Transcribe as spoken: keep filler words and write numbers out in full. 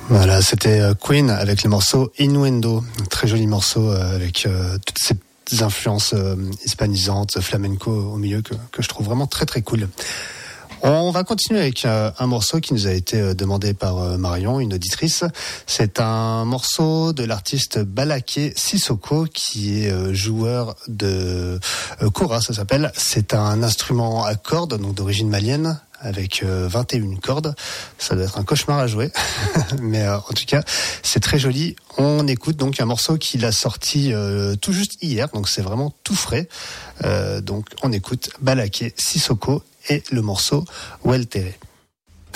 Voilà, c'était Queen avec le morceau Innuendo, un très joli morceau avec euh, toutes ces influences euh, hispanisantes, flamenco au milieu que, que je trouve vraiment très très cool. On va continuer avec euh, un morceau qui nous a été demandé par euh, Marion, une auditrice. C'est un morceau de l'artiste Balaké Sissoko qui est euh, joueur de euh, kora, ça s'appelle. C'est un instrument à cordes, donc d'origine malienne, avec euh, vingt et une cordes. Ça doit être un cauchemar à jouer. Mais euh, en tout cas, c'est très joli. On écoute donc un morceau qu'il a sorti euh, tout juste hier, donc c'est vraiment tout frais. Euh, donc on écoute Balaké Sissoko et le morceau Weltere.